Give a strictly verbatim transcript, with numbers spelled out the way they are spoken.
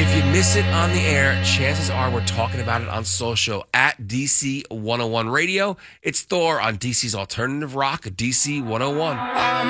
if you miss it on the air, chances are we're talking about it on social at D C one oh one Radio. It's Thor on D C's Alternative Rock, D C one oh one.